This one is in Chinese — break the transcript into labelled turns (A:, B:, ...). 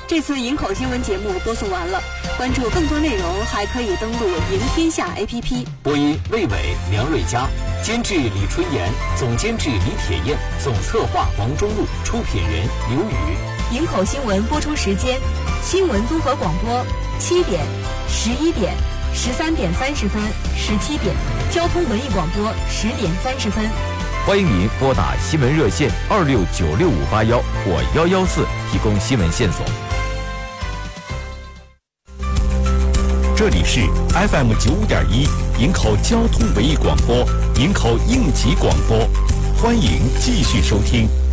A: 这次营口新闻节目播送完了，关注更多内容还可以登录赢天下 APP。
B: 播音魏伟、梁瑞佳，监制李春妍，总监制李铁燕，总策划王中路，出品人刘宇。
A: 营口新闻播出时间：新闻综合广播7点、11点、13点30分、17点；交通文艺广播10点30分。
C: 欢迎您拨打新闻热线26965581或114提供新闻线索。
D: 这里是 FM 95.1营口交通文艺广播，营口应急广播，欢迎继续收听。